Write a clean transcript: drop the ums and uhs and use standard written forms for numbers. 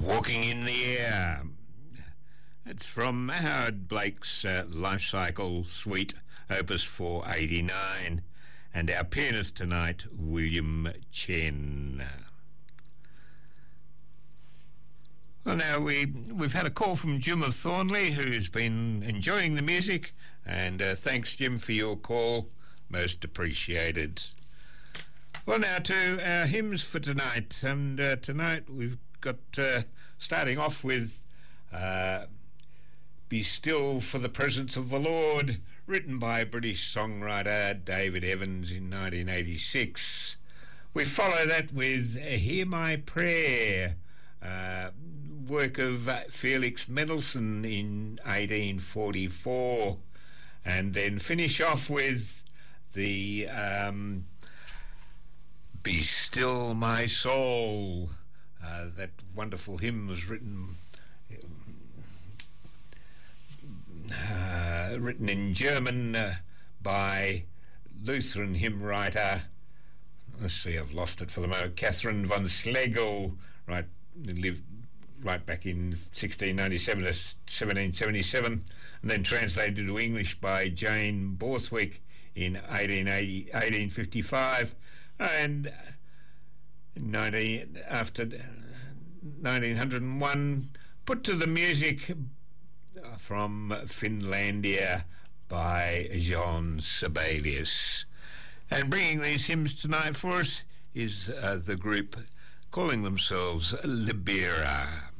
Walking in the Air. It's from Howard Blake's Life Cycle Suite, Opus 489, and our pianist tonight, William Chen. Well, now we've had a call from Jim of Thornley, who's been enjoying the music, and thanks, Jim, for your call. Most appreciated. Well, now to our hymns for tonight, and tonight we've got starting off with Be Still for the Presence of the Lord, written by British songwriter David Evans in 1986. We follow that with Hear My Prayer, work of Felix Mendelssohn in 1844, and then finish off with the Be Still My Soul. That wonderful hymn was written in German by Lutheran hymn writer, let's see, I've lost it for the moment, Catherine von Schlegel, lived right back in 1697 to 1777, and then translated to English by Jane Borthwick in 1855, and after 1901 put to the music from Finlandia by Jean Sibelius. And bringing these hymns tonight for us is the group calling themselves Libera.